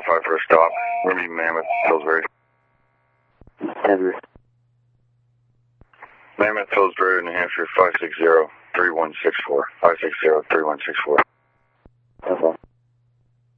qualify for a stop. We're meeting Mammoth, Pillsbury. Denver. Mammoth, Pillsbury, New Hampshire, 560-3164. 560-3164. Okay.